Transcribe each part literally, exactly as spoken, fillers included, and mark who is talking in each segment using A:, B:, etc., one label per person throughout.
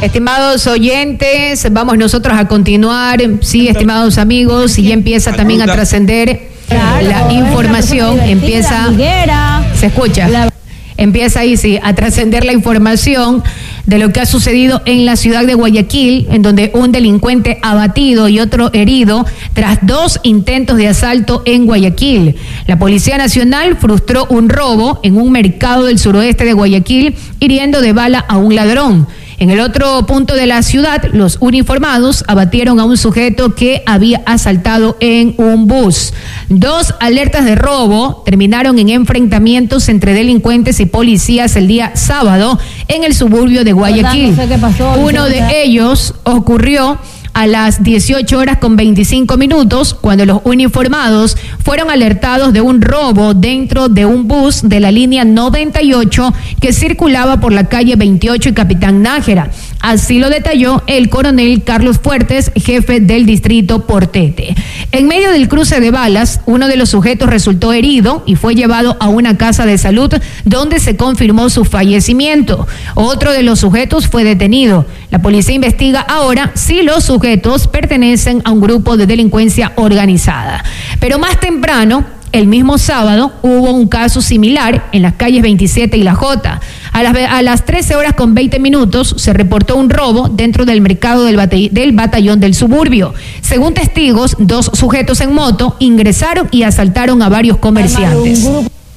A: Estimados oyentes, vamos nosotros a continuar, sí, estimados amigos, y ya empieza también a trascender la información, empieza, se escucha, empieza ahí sí, a trascender la información de lo que ha sucedido en la ciudad de Guayaquil, en donde un delincuente abatido y otro herido tras dos intentos de asalto en Guayaquil. La Policía Nacional frustró un robo en un mercado del suroeste de Guayaquil, hiriendo de bala a un ladrón. En el otro punto de la ciudad, los uniformados abatieron a un sujeto que había asaltado en un bus. Dos alertas de robo terminaron en enfrentamientos entre delincuentes y policías el día sábado en el suburbio de Guayaquil. No sé qué pasó, Uno de ellos ocurrió a las dieciocho horas con veinticinco minutos, cuando los uniformados fueron alertados de un robo dentro de un bus de la línea noventa y ocho que circulaba por la calle veintiocho y Capitán Nájera. Así lo detalló el coronel Carlos Fuertes, jefe del distrito Portete. En medio del cruce de balas, uno de los sujetos resultó herido y fue llevado a una casa de salud donde se confirmó su fallecimiento. Otro de los sujetos fue detenido. La policía investiga ahora si los sujetos pertenecen a un grupo de delincuencia organizada. Pero más temprano, el mismo sábado, hubo un caso similar en las calles veintisiete y La Jota. A las, a las trece horas con veinte minutos se reportó un robo dentro del mercado del, batall- del batallón del suburbio. Según testigos, dos sujetos en moto ingresaron y asaltaron a varios comerciantes.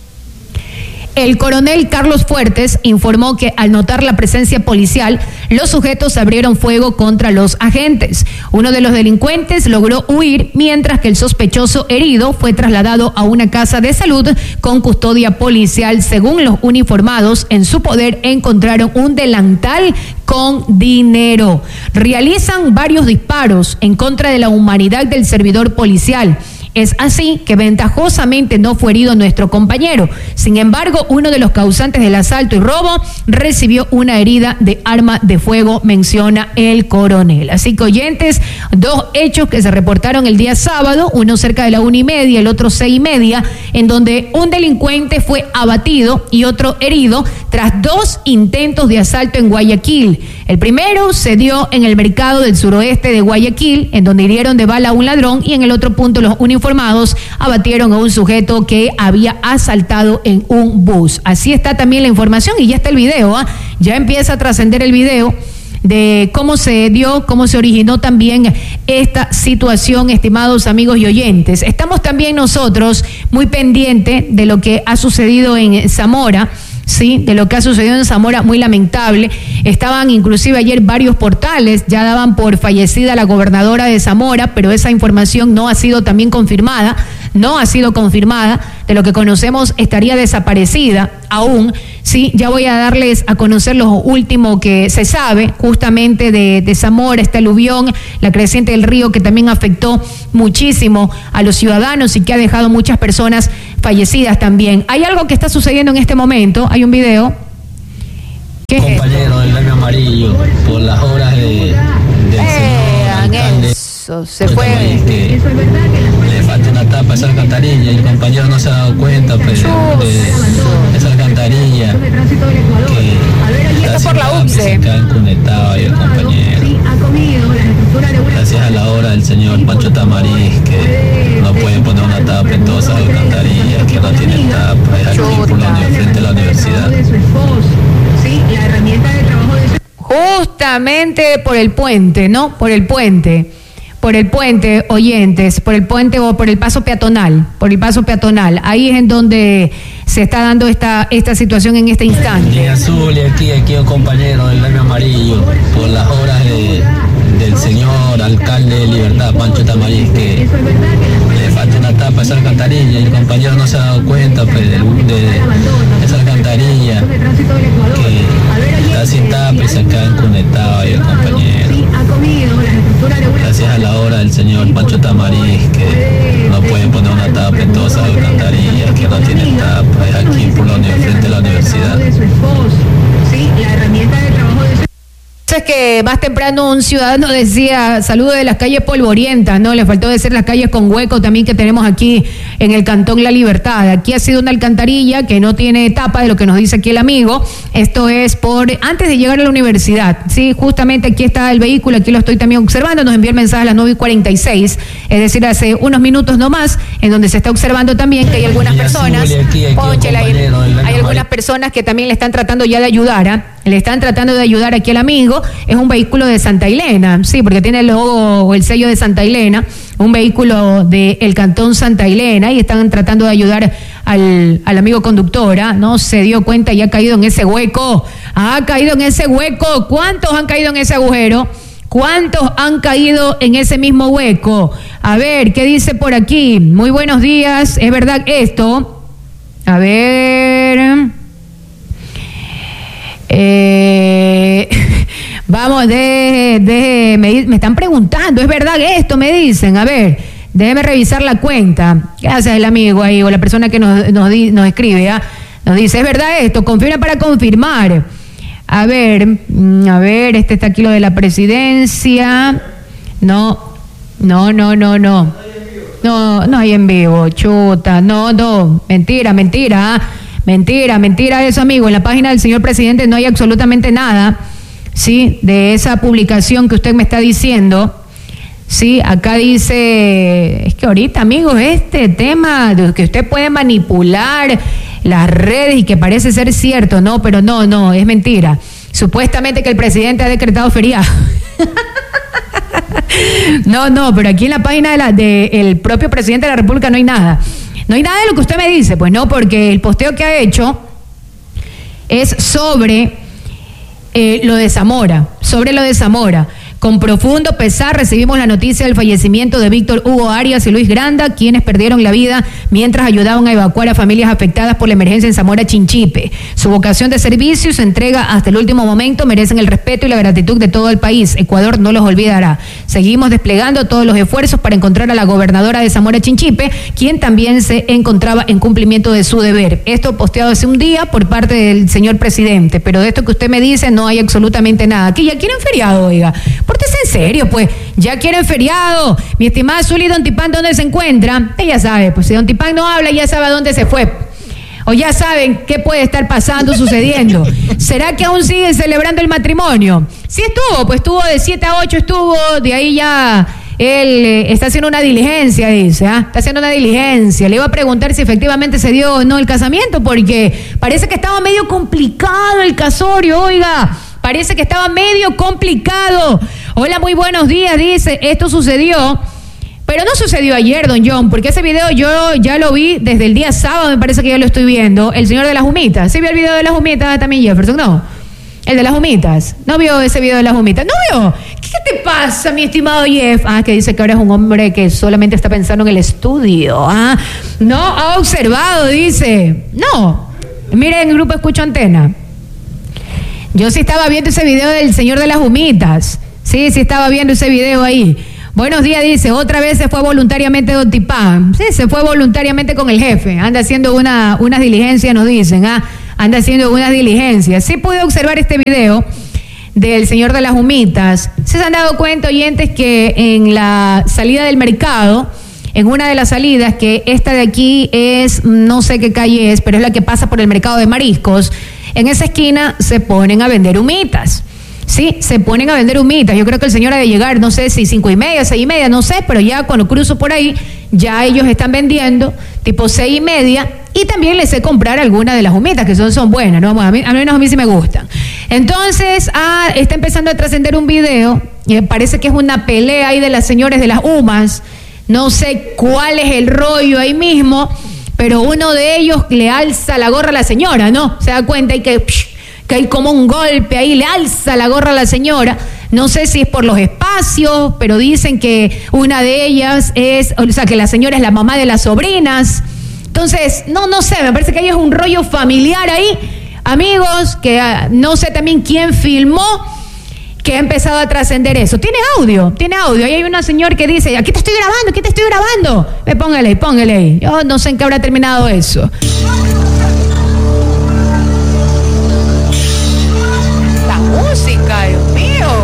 A: El coronel Carlos Fuertes informó que al notar la presencia policial, los sujetos abrieron fuego contra los agentes. Uno de los delincuentes logró huir, mientras que el sospechoso herido fue trasladado a una casa de salud con custodia policial. Según los uniformados, en su poder encontraron un delantal con dinero. Realizan varios disparos en contra de la humanidad del servidor policial. Es así que ventajosamente no fue herido nuestro compañero. Sin embargo, uno de los causantes del asalto y robo recibió una herida de arma de fuego, menciona el coronel. Así que, oyentes, dos hechos que se reportaron el día sábado, uno cerca de la una y media, el otro seis y media, en donde un delincuente fue abatido y otro herido tras dos intentos de asalto en Guayaquil. El primero se dio en el mercado del suroeste de Guayaquil, en donde hirieron de bala a un ladrón, y en el otro punto los uniformados abatieron a un sujeto que había asaltado en un bus. Así está también la información y ya está el video, ¿eh? Ya empieza a trascender el video de cómo se dio, cómo se originó también esta situación, estimados amigos y oyentes. Estamos también nosotros muy pendientes de lo que ha sucedido en Zamora. Sí, de lo que ha sucedido en Zamora, muy lamentable. Estaban inclusive ayer varios portales, ya daban por fallecida la gobernadora de Zamora, pero esa información no ha sido también confirmada, no ha sido confirmada. De lo que conocemos, estaría desaparecida aún. Sí, ya voy a darles a conocer lo último que se sabe justamente de, de Zamora, este aluvión, la creciente del río que también afectó muchísimo a los ciudadanos y que ha dejado muchas personas fallecidas también. Hay algo que está sucediendo en este momento, hay un video. ¿Qué
B: Compañero del Gremio Amarillo, por las obras de, del señor alcalde,
A: eso, se fue.
B: Que le falta una tapa a esa alcantarilla y el compañero no se ha dado cuenta pues, de, de esa alcantarilla que
A: está por la U P S E.
B: Se cae conectado ahí el compañero. Gracias a la obra del señor Pancho Tamariz, que no pueden poner una tapa en todas esas alcantarillas, que no tienen tapa, es aquí por la, frente a la universidad.
A: Justamente por el puente, ¿no? Por el puente. Por el puente, oyentes, por el puente o por el paso peatonal, por el paso peatonal. Ahí es en donde se está dando esta esta situación en este instante.
B: Y azul y aquí, aquí un compañero del Gremio Amarillo, por las obras de, del señor alcalde de Libertad, Pancho Tamariz, que le falta una tapa a esa alcantarilla y el compañero no se ha dado cuenta pues, de, de esa alcantarilla que está sin tapa y se cae conectado ahí el compañero. Gracias a la obra del señor Pancho Tamariz, que no pueden poner una tapa en todas esas alcantarillas, que no tienen tapa, es aquí por la, frente a la universidad.
A: eso es que más temprano un ciudadano decía, saludo de las calles polvorientas, ¿no? Le faltó decir las calles con hueco también que tenemos aquí en el Cantón La Libertad. Aquí ha sido una alcantarilla que no tiene tapa, de lo que nos dice aquí el amigo. Esto es por antes de llegar a la universidad, sí, justamente aquí está el vehículo, aquí lo estoy también observando, nos envió el mensaje a las nueve y cuarenta y seis, es decir, hace unos minutos nomás, en donde se está observando también que hay algunas personas, pónchela, hay, hay algunas personas que también le están tratando ya de ayudar, ¿eh? Le están tratando de ayudar aquí al amigo. Es un vehículo de Santa Elena, sí, porque tiene el logo o el sello de Santa Elena, un vehículo del Cantón Santa Elena, y están tratando de ayudar al, al amigo conductora, ¿no? Se dio cuenta y ha caído en ese hueco, ha caído en ese hueco. ¿Cuántos han caído en ese agujero? ¿Cuántos han caído en ese mismo hueco? A ver, ¿qué dice por aquí? Muy buenos días, ¿es verdad esto? A ver... Eh, vamos, de, de, me, me están preguntando, ¿es verdad esto? Me dicen, a ver, déjeme revisar la cuenta. Gracias el amigo ahí, o la persona que nos, nos, nos escribe, ¿eh? Nos dice, ¿es verdad esto? Confirma para confirmar. A ver, a ver, este está aquí lo de la presidencia. No, no, no, no, no. No, no hay en vivo, chuta, no, no, mentira, mentira, ¿eh? Mentira, mentira eso, amigo. En la página del señor presidente no hay absolutamente nada, ¿sí? De esa publicación que usted me está diciendo, ¿sí? Acá dice, es que ahorita, amigos, este tema de que usted puede manipular las redes y que parece ser cierto, no, pero no, no, es mentira. Supuestamente que el presidente ha decretado feriado. No, no, pero aquí en la página de la, de el propio presidente de la República no hay nada. No hay nada de lo que usted me dice, pues no, porque el posteo que ha hecho es sobre eh, lo de Zamora, sobre lo de Zamora. Con profundo pesar recibimos la noticia del fallecimiento de Víctor Hugo Arias y Luis Granda, quienes perdieron la vida mientras ayudaban a evacuar a familias afectadas por la emergencia en Zamora Chinchipe. Su vocación de servicio y su entrega hasta el último momento merecen el respeto y la gratitud de todo el país. Ecuador no los olvidará. Seguimos desplegando todos los esfuerzos para encontrar a la gobernadora de Zamora Chinchipe, quien también se encontraba en cumplimiento de su deber. Esto posteado hace un día por parte del señor presidente, pero de esto que usted me dice no hay absolutamente nada. Aquí ya quieren feriado, oiga. Pórtese en serio, pues, ya quieren feriado. Mi estimada Zuli, Don Tipán, ¿dónde se encuentra? Ella sabe, pues si Don Tipán no habla, ya sabe a dónde se fue. O ya saben qué puede estar pasando, sucediendo. ¿Será que aún siguen celebrando el matrimonio? Sí estuvo, pues estuvo de siete a ocho, estuvo, de ahí ya él eh, está haciendo una diligencia, dice, ¿ah? Está haciendo una diligencia. Le iba a preguntar si efectivamente se dio o no el casamiento, porque parece que estaba medio complicado el casorio, oiga. Parece que estaba medio complicado. Hola, muy buenos días, dice, esto sucedió, pero no sucedió ayer, don John, porque ese video yo ya lo vi desde el día sábado, me parece que ya lo estoy viendo, el señor de las humitas. ¿Sí vio el video de las humitas también, Jefferson? No, el de las humitas. ¿No vio ese video de las humitas? ¿No vio? ¿Qué te pasa, mi estimado Jeff? Ah, que dice que ahora es un hombre que solamente está pensando en el estudio. Ah, no ha observado, dice. No, mire en el grupo Escucho Antena. Yo sí estaba viendo ese video del señor de las humitas. Sí, sí estaba viendo ese video ahí. Buenos días, dice, otra vez se fue voluntariamente Don Tipán. Sí, se fue voluntariamente con el jefe. Anda haciendo una, unas diligencias, nos dicen. ¿ah? Anda haciendo unas diligencias. Sí pude observar este video del señor de las humitas. ¿Se han dado cuenta, oyentes, que en la salida del mercado, en una de las salidas, que esta de aquí es, no sé qué calle es, pero es la que pasa por el mercado de mariscos, en esa esquina se ponen a vender humitas. Sí, se ponen a vender humitas. Yo creo que el señor ha de llegar, no sé si cinco y media, seis y media, no sé, pero ya cuando cruzo por ahí, ya ellos están vendiendo tipo seis y media, y también les sé comprar algunas de las humitas, que son, son buenas, ¿no? A mí, al menos a mí sí me gustan. Entonces, ah, está empezando a trascender un video, y parece que es una pelea ahí de las señores de las humas, no sé cuál es el rollo ahí mismo, pero uno de ellos le alza la gorra a la señora, ¿no? Se da cuenta y que, que hay como un golpe ahí, le alza la gorra a la señora. No sé si es por los espacios, pero dicen que una de ellas es, o sea, que la señora es la mamá de las sobrinas. Entonces, no, no sé, me parece que ahí es un rollo familiar ahí. Amigos, que uh, no sé también quién filmó, que ha empezado a trascender eso. Tiene audio, tiene audio. Ahí hay una señora que dice, aquí te estoy grabando, aquí te estoy grabando. Eh, póngale ahí, póngale ahí. Yo no sé en qué habrá terminado eso. La música, Dios mío.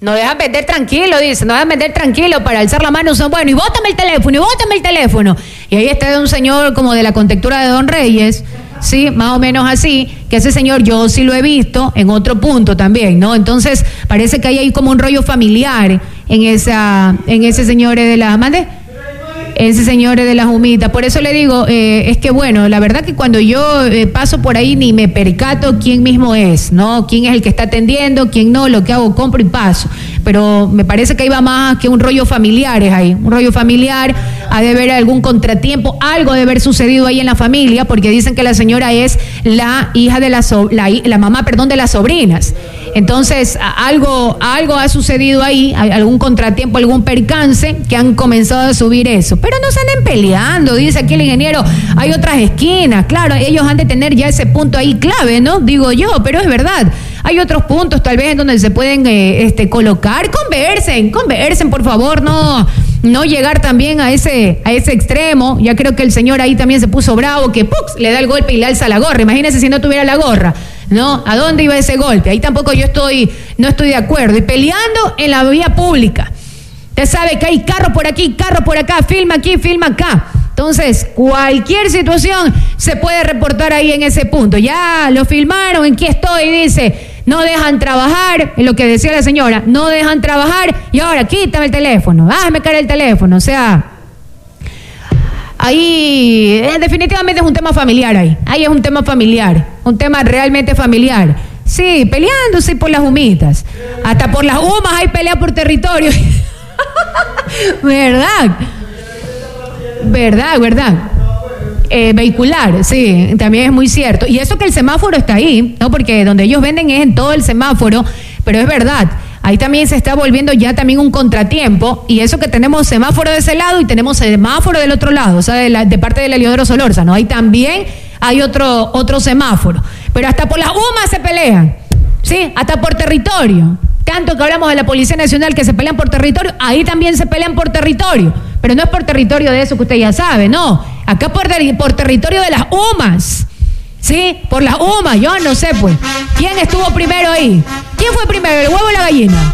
A: No dejan vender tranquilo, dice, no dejan vender tranquilo para alzar la mano, son buenos, y bótame el teléfono, y bótame el teléfono. Y ahí está un señor como de la contextura de Don Reyes, sí, más o menos así, que ese señor yo sí lo he visto en otro punto también, ¿no? Entonces parece que hay ahí como un rollo familiar en esa, en ese señor de la, ¿mande? Ese señor de las humitas. Por eso le digo, eh, es que bueno, la verdad que cuando yo eh, paso por ahí ni me percato quién mismo es, ¿no? Quién es el que está atendiendo, quién no, lo que hago, compro y paso. Pero me parece que ahí va más que un rollo familiar, es ahí, un rollo familiar, ha de haber algún contratiempo, algo de haber sucedido ahí en la familia, porque dicen que la señora es la hija de la, so, la, la mamá, perdón, de las sobrinas. Entonces, algo, algo ha sucedido ahí, algún contratiempo, algún percance, que han comenzado a subir eso. Pero no se anden peleando, dice aquí el ingeniero, hay otras esquinas, claro, ellos han de tener ya ese punto ahí clave, ¿no? Digo yo, pero es verdad, hay otros puntos tal vez en donde se pueden eh, este, colocar, conversen, conversen, por favor, no, no llegar también a ese, a ese extremo. Ya creo que el señor ahí también se puso bravo, que ¡pux! Le da el golpe y le alza la gorra, imagínense si no tuviera la gorra, ¿no? ¿A dónde iba ese golpe? Ahí tampoco yo estoy, no estoy de acuerdo, y peleando en la vía pública. Usted sabe que hay carro por aquí, carro por acá, filma aquí, filma acá. Entonces, cualquier situación se puede reportar ahí en ese punto. Ya lo filmaron, aquí estoy, dice, no dejan trabajar, es lo que decía la señora, no dejan trabajar, y ahora quítame el teléfono, hazme caer el teléfono, o sea, ahí eh, definitivamente es un tema familiar ahí, ahí es un tema familiar, un tema realmente familiar. Sí, peleándose por las humitas, hasta por las humas hay pelea por territorio. ¿Verdad? ¿Verdad? ¿Verdad? Eh, vehicular, sí, también es muy cierto. Y eso que el semáforo está ahí, ¿no? Porque donde ellos venden es en todo el semáforo, pero es verdad, ahí también se está volviendo ya también un contratiempo, y eso que tenemos semáforo de ese lado y tenemos semáforo del otro lado, o sea, de, la, de parte del Heliodoro Solórzano, ahí también hay otro, otro semáforo. Pero hasta por las humas se pelean, ¿sí? Hasta por territorio. Tanto que hablamos de la Policía Nacional que se pelean por territorio, ahí también se pelean por territorio, pero no es por territorio de eso que usted ya sabe, no, acá por, por territorio de las humas, ¿sí? Por las humas, yo no sé pues, ¿quién estuvo primero ahí? ¿Quién fue primero, el huevo o la gallina?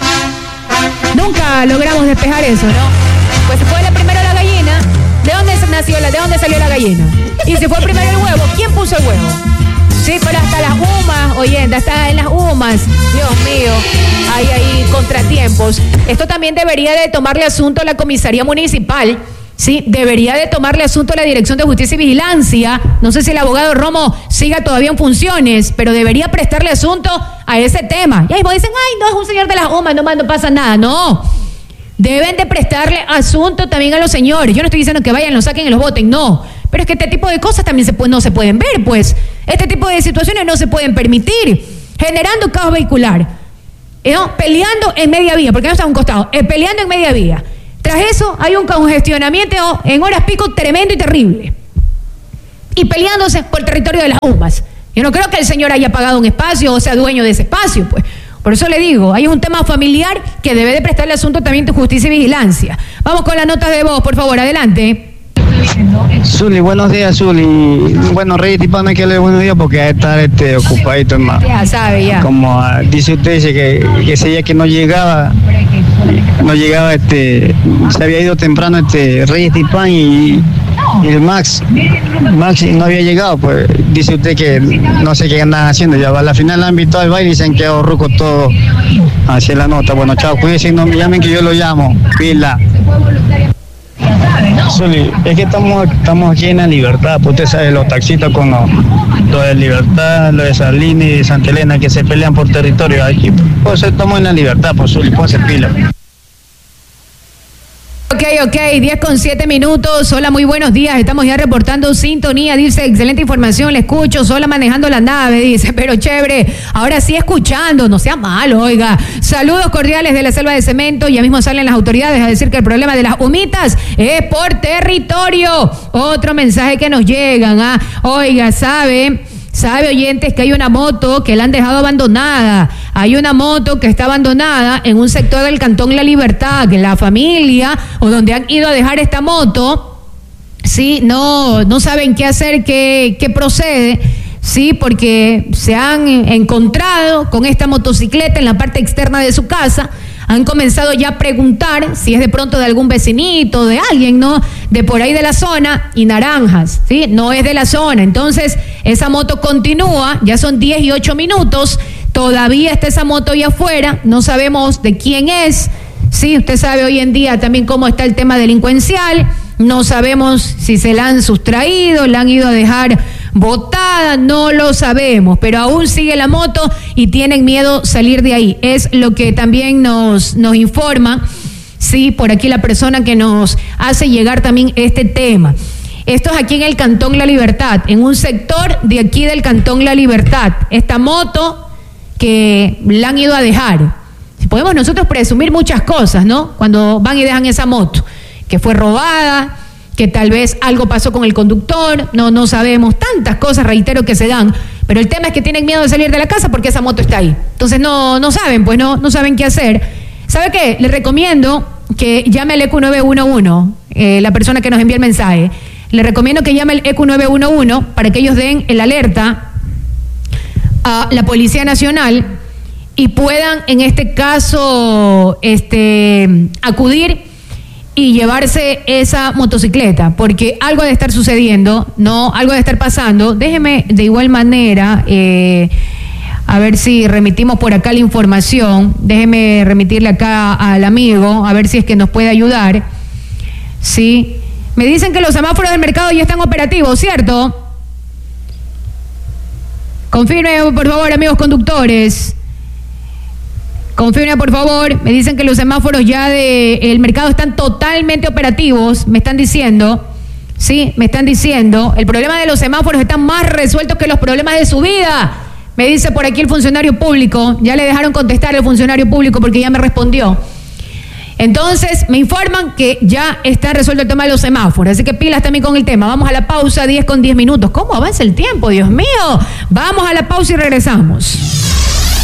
A: Nunca logramos despejar eso, ¿no? Pues fue la primero la gallina, ¿de dónde nació la, de dónde salió la gallina? Y si fue primero el huevo, ¿quién puso el huevo? Sí, pero hasta las humas, oyendo, hasta en las humas, Dios mío, hay ahí contratiempos. Esto también debería de tomarle asunto a la comisaría municipal, sí, debería de tomarle asunto a la Dirección de Justicia y Vigilancia. No sé si el abogado Romo siga todavía en funciones, pero debería prestarle asunto a ese tema. Y ahí vos dicen, ay, no, es un señor de las humas, no, no pasa nada, no. Deben de prestarle asunto también a los señores. Yo no estoy diciendo que vayan, lo saquen y los voten, no. Pero es que este tipo de cosas también se, no se pueden ver, pues. Este tipo de situaciones no se pueden permitir. Generando caos vehicular. ¿No? Peleando en media vía, porque no está a un costado. Eh, peleando en media vía. Tras eso hay un congestionamiento en horas pico tremendo y terrible. Y peleándose por el territorio de las humas. Yo no creo que el señor haya pagado un espacio o sea dueño de ese espacio, pues. Por eso le digo, hay un tema familiar que debe de prestarle asunto también de justicia y vigilancia. Vamos con las notas de voz, por favor, adelante.
C: Zuli, buenos días, Zuli. Bueno, Rey Tipo no hay que leer buenos días porque hay que estar este, ocupadito, hermano.
A: Ya sabe, ya.
C: Como uh, dice usted, dice que, que ese día que no llegaba, no llegaba, este, se había ido temprano este Rey Tipo y, y el Max, Max no había llegado, pues dice usted que no sé qué andan haciendo. Ya a la final han invitado al baile y dicen que ruco todo hacia la nota. Bueno, chao, cuídense, no me llamen que yo lo llamo. Pila. Zuli, es que estamos, estamos aquí en la Libertad, pues usted sabe, los taxistas con los, los de Libertad, los de Salina y de Santa Elena que se pelean por territorio aquí, pues estamos en la Libertad, pues Zuli, póngase pila.
A: Ok, ok, diez con siete minutos. Hola, muy buenos días. Estamos ya reportando sintonía. Dice, excelente información, le escucho. Sola manejando la nave, dice, pero chévere. Ahora sí escuchando, no sea malo, oiga. Saludos cordiales de la Selva de Cemento. Ya mismo salen las autoridades a decir que el problema de las humitas es por territorio. Otro mensaje que nos llegan, ¿ah? Oiga, ¿sabe? Sabe, oyentes, que hay una moto que la han dejado abandonada. Hay una moto que está abandonada en un sector del Cantón La Libertad, que la familia o donde han ido a dejar esta moto, sí, no, no saben qué hacer, qué, qué procede, sí, porque se han encontrado con esta motocicleta en la parte externa de su casa. han comenzado ya a preguntar si es de pronto de algún vecinito, de alguien, ¿no? De por ahí de la zona, y naranjas, ¿sí? No es de la zona. Entonces, esa moto continúa, ya son diez y ocho minutos, todavía está esa moto ahí afuera, no sabemos de quién es, ¿sí? Usted sabe hoy en día también cómo está el tema delincuencial, no sabemos si se la han sustraído, la han ido a dejar botada, no lo sabemos, pero aún sigue la moto y tienen miedo salir de ahí. Es lo que también nos, nos informa, sí, por aquí la persona que nos hace llegar también este tema. Esto es aquí en el Cantón La Libertad, en un sector de aquí del Cantón La Libertad. Esta moto que la han ido a dejar. Podemos nosotros presumir muchas cosas, ¿no? Cuando van y dejan esa moto, que fue robada, que tal vez algo pasó con el conductor, no, no sabemos, tantas cosas, reitero, que se dan, pero el tema es que tienen miedo de salir de la casa porque esa moto está ahí. Entonces no, no saben, pues no, no saben qué hacer. ¿Sabe qué? Les recomiendo que llame al E Q nueve uno uno, eh, la persona que nos envía el mensaje. Les recomiendo que llame al E Q nueve uno uno para que ellos den el alerta a la Policía Nacional y puedan, en este caso, este, acudir y llevarse esa motocicleta, porque algo ha de estar sucediendo, no, algo ha de estar pasando. Déjeme de igual manera, eh, a ver si remitimos por acá la información, déjeme remitirle acá al amigo, a ver si es que nos puede ayudar. Sí, me dicen que los semáforos del mercado ya están operativos, ¿cierto? Confirme, por favor, amigos conductores. Confirme, por favor. Me dicen que los semáforos ya del mercado están totalmente operativos. Me están diciendo, sí, me están diciendo. El problema de los semáforos está más resuelto que los problemas de su vida. Me dice por aquí el funcionario público. Ya le dejaron contestar al funcionario público porque ya me respondió. Entonces, me informan que ya está resuelto el tema de los semáforos. Así que pilas también con el tema. Vamos a la pausa, diez con diez minutos. ¿Cómo avanza el tiempo, Dios mío? Vamos a la pausa y regresamos.